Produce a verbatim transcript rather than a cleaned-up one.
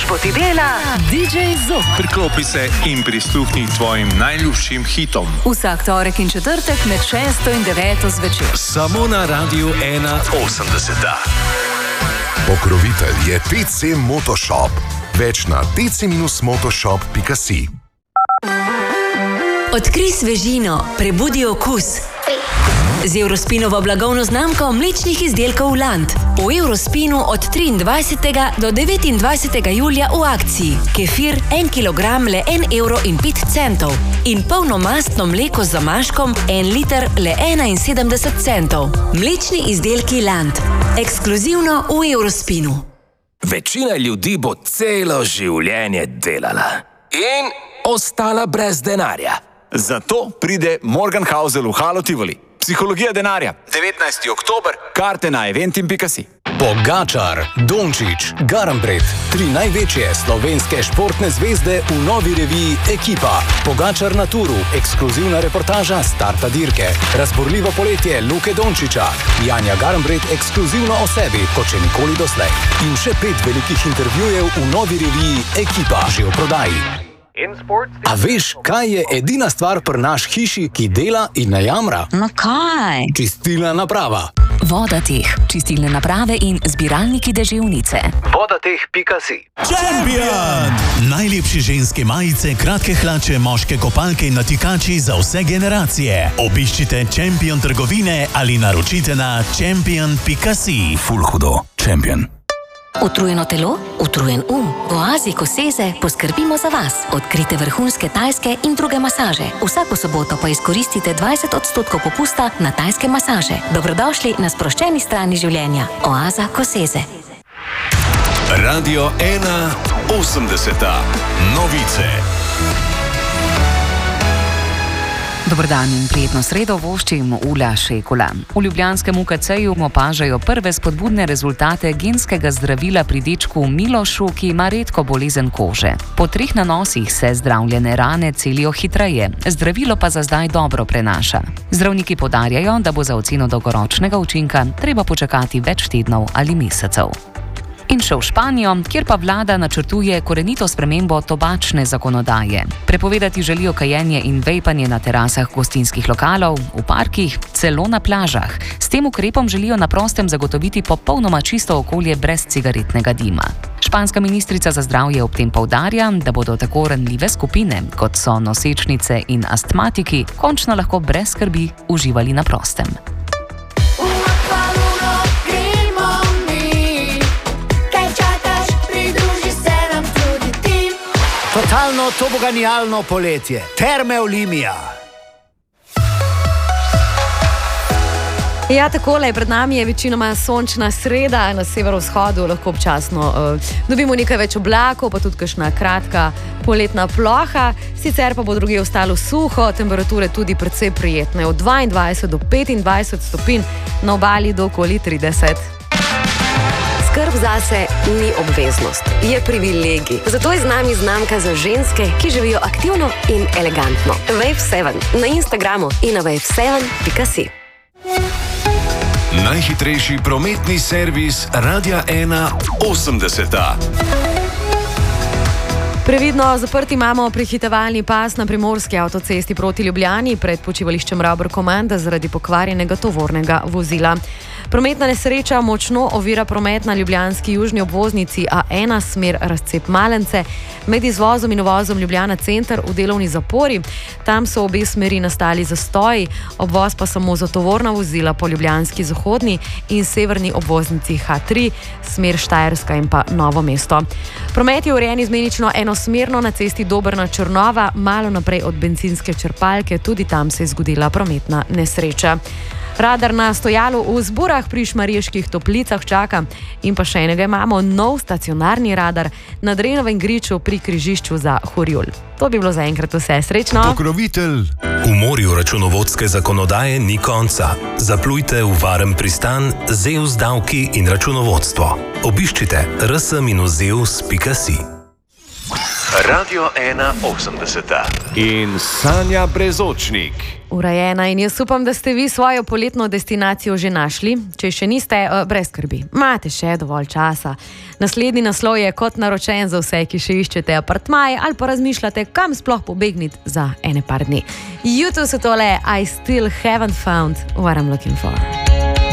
potidela D J Zok. Priklopi se in prisluhni tvojim najljubšim hitom. Vsak torek in četrtek med šesto in deveto zvečer. Samo na Radiu ena osemdeseta. Pokrovitelj je T C Motoshop. Več na t c motoshop pika si. Odkrij svežino, prebudi okus. Z Eurospinovo blagovno znamko mlečnih izdelkov Land. V Eurospinu od triindvajsetega do devetindvajsetega julija v akciji. Kefir en kilogram le en evro in pet centov. In polnomastno mleko z zamaškom en liter le enainsedemdeset centov. Mlečni izdelki Land. Ekskluzivno v Eurospinu. Večina ljudi bo celo življenje delala in ostala brez denarja. Zato pride Morgenhausel v Halo Tivoli. Psihologija denarja. devetnajsti oktober. Karte na eventim pika si. Pogačar, Dončić, Garambret, tri največje slovenske športne zvezde v novi reviji Ekipa. Pogačar na turu, ekskluzivna reportaža starta dirke. Razborljivo poletje Luke Dončića. Janja Garambret ekskluzivno o sebi, kot še nikoli doslej. In še pet velikih intervjujev v novi reviji Ekipa, že v prodaji. A veš, kaj je edina stvar pri naš hiši, ki dela in ne jamra? No kaj? Čistilna naprava. Vodateh, čistilne naprave in zbiralniki deževnice. vodateh pika si. Champion! Najlepše ženske majice, kratke hlače, moške kopalke in natikači za vse generacije. Obiščite Champion trgovine ali naročite na champion pika si. Ful hudo. Champion. Utrujeno telo, utrujen um. V Oazi Koseze poskrbimo za vas. Odkrite vrhunske tajske in druge masaže. Vsako soboto pa izkoristite dvajset odstotkov popusta na tajske masaže. Dobrodošli na sproščeni strani življenja. Oaza Koseze. Radio ena osemdeseta. Novice. Dobar dan in prijetno sredo voščim Ula Šekula. V ljubljanskem U K C-ju opažajo prve spodbudne rezultate genskega zdravila pri dečku Milošu, ki ima redko bolezen kože. Po treh nanosih se zdravljene rane celijo hitreje, zdravilo pa za zdaj dobro prenaša. Zdravniki poudarjajo, da bo za oceno dolgoročnega učinka treba počakati več tednov ali mesecev. In še v Španijo, kjer pa vlada načrtuje korenito spremembo tobačne zakonodaje. Prepovedati želijo kajenje in vejpanje na terasah gostinskih lokalov, v parkih, celo na plažah. S tem ukrepom želijo na prostem zagotoviti popolnoma čisto okolje brez cigaretnega dima. Španska ministrica za zdravje ob tem poudarja, da bodo tako ranljive skupine, kot so nosečnice in astmatiki, končno lahko brez skrbi uživali na prostem. Totalno toboganijalno poletje. Terme Olimia. Ja, takole, pred nami je večinoma sončna sreda, na severovzhodu lahko občasno uh, dobimo nekaj več oblakov, pa tudi kakšna kratka poletna ploha, sicer pa bo drugje ostalo suho, temperature tudi precej prijetne, od dvaindvajset do petindvajset stopinj, na obali do okoli trideset. Skrb zase ni obveznost, je privilegij. Zato je z nami znamka za ženske, ki živijo aktivno in elegantno. Wave sedem na Instagramu in na wave sedem pika si. Najhitrejši prometni servis Radia ena osemdeseta. Previdno zaprti imamo prehitevalni pas na primorski avtocesti proti Ljubljani pred počivališčem Rabor Komanda zaradi pokvarjenega tovornega vozila. Prometna nesreča močno ovira promet na ljubljanski južni obvoznici A ena smer razcep Malence med izvozom in uvozom Ljubljana center v delovni zapori. Tam so obe smeri nastali zastoji, obvoz pa samo za tovorna vozila po ljubljanski zahodni in severni obvoznici H tri, smer Štajerska in pa Novo mesto. Promet je urejen izmenično enosmerno na cesti Dobrna Črnova, malo naprej od bencinske črpalke, tudi tam se je zgodila prometna nesreča. Radar na stojalu v Zborah pri Šmarjeških Toplicah čaka in pa še enega imamo, nov stacionarni radar na Drenovem griču pri križišču za Horjul. To bi bilo zaenkrat vse. Srečno! Pokrovitelj. V morju računovodske zakonodaje ni konca. Zaplujte v varen pristan z E U S davki in računovodstvo. Obiščite r s zeus pika si. Radio ena osemdeseta. In Sanja Brezočnik. urejena in jaz upam, da ste vi svojo poletno destinacijo že našli. Če še niste, brez skrbi, imate še dovolj časa. Naslednji naslov je kot naročen za vse, ki še iščete apartmaje ali pa razmišljate, kam sploh pobegniti za ene par dni. YouTube so tole I still haven't found what I'm looking for.